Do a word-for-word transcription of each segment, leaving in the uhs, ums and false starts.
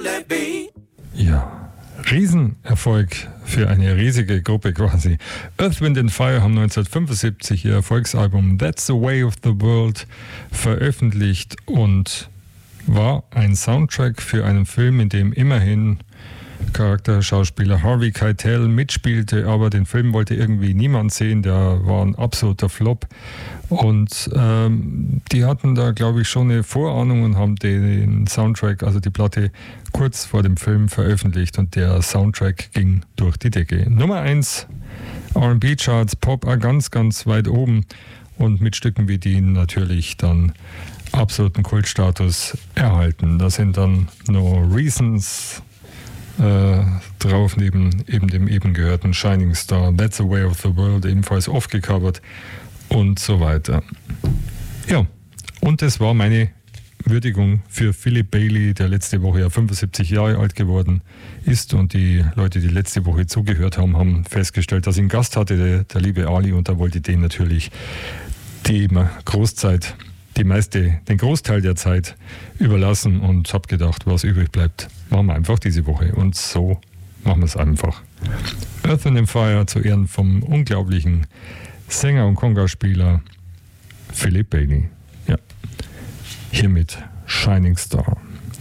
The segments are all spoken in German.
Ja, Riesenerfolg für eine riesige Gruppe quasi. Earth, Wind and Fire haben neunzehnhundertfünfundsiebzig ihr Erfolgsalbum That's the Way of the World veröffentlicht und war ein Soundtrack für einen Film, in dem immerhin Charakterschauspieler Harvey Keitel mitspielte, aber den Film wollte irgendwie niemand sehen, der war ein absoluter Flop. Und ähm, die hatten da, glaube ich, schon eine Vorahnung und haben den Soundtrack, also die Platte, kurz vor dem Film veröffentlicht und der Soundtrack ging durch die Decke. Nummer eins, R and B-Charts, Pop auch ganz, ganz weit oben und mit Stücken wie die natürlich dann absoluten Kultstatus erhalten. Da sind dann No Reasons äh, drauf, neben eben dem eben gehörten Shining Star, That's the Way of the World, ebenfalls oft gecovert und so weiter. Ja, und das war meine Würdigung für Philip Bailey, der letzte Woche ja fünfundsiebzig Jahre alt geworden ist, und die Leute, die letzte Woche zugehört haben, haben festgestellt, dass ich einen Gast hatte, der, der liebe Ali, und da wollte ich den natürlich die Großzeit, die meiste, den Großteil der Zeit überlassen und habe gedacht, was übrig bleibt, machen wir einfach diese Woche, und so machen wir es einfach. Earth, Wind and Fire zu Ehren vom unglaublichen Sänger und Conga-Spieler Philip Bailey. Ja. Hiermit Shining Star.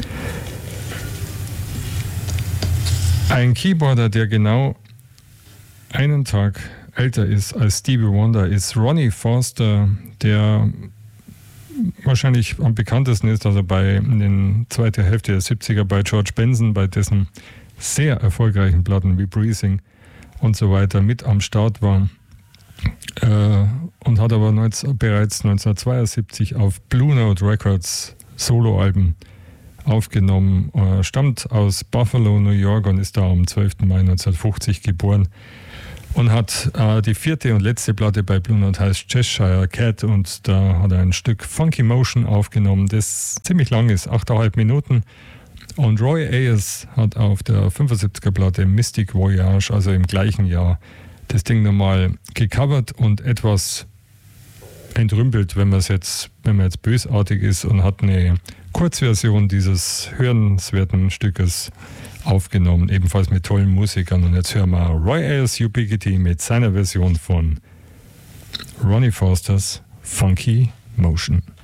Ein Keyboarder, der genau einen Tag älter ist als Stevie Wonder, ist Ronnie Foster, der wahrscheinlich am bekanntesten ist, also bei in den zweiten Hälfte der siebziger bei George Benson, bei dessen sehr erfolgreichen Platten wie Breathing und so weiter mit am Start war. Äh, und hat aber neunzehn, bereits neunzehnhundertzweiundsiebzig auf Blue Note Records Soloalben aufgenommen, äh, stammt aus Buffalo, New York, und ist da am zwölften Mai neunzehnhundertfünfzig geboren und hat äh, die vierte und letzte Platte bei Blue Note heißt Cheshire Cat, und da hat er ein Stück Funky Motion aufgenommen, das ziemlich lang ist, achteinhalb Minuten. Und Roy Ayers hat auf der fünfundsiebziger Platte Mystic Voyage, also im gleichen Jahr, das Ding nochmal gecovert und etwas entrümpelt, wenn man es jetzt, wenn man jetzt bösartig ist, und hat eine Kurzversion dieses hörenswerten Stückes aufgenommen, ebenfalls mit tollen Musikern. Und jetzt hören wir Roy Ayers Ubiquity mit seiner Version von Ronnie Fosters Funky Motion.